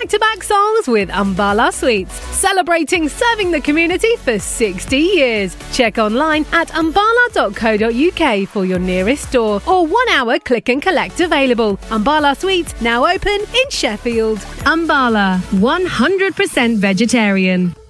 back-to-back songs with Umbala Sweets, celebrating serving the community for 60 years. Check online at umbala.co.uk for your nearest store or 1 hour click and collect available. Umbala Sweets now open in Sheffield. Umbala, 100% vegetarian.